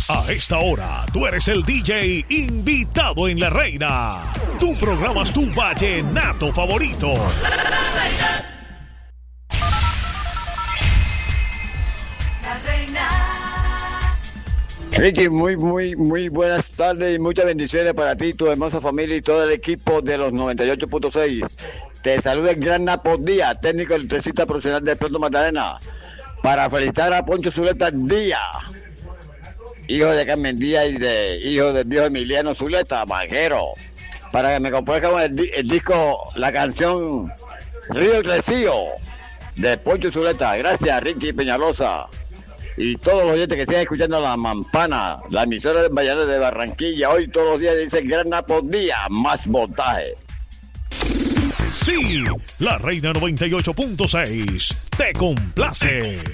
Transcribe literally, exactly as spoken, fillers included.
A esta hora, tú eres el D J invitado en La Reina. Tú programas tu vallenato favorito. La Reina. Ricky, muy, muy, muy buenas tardes y muchas bendiciones para ti, tu hermosa familia y todo el equipo de los noventa y ocho punto seis. Te saluda el gran Napo Díaz, técnico electricista profesional de Puerto Magdalena, para felicitar a Poncho Zuleta Díaz, hijo de Carmen Díaz y de hijo del viejo Emiliano Zuleta, vaquero, para que me complazca el, el disco, la canción Río Crecido de Poncho Zuleta. Gracias, Ricky Peñalosa. Y todos los oyentes que sigan escuchando La Mampana, la emisora de Valladolid de Barranquilla, hoy todos los días dicen Gran Napo Díaz, más voltaje. Sí, La Reina noventa y ocho punto seis te complace.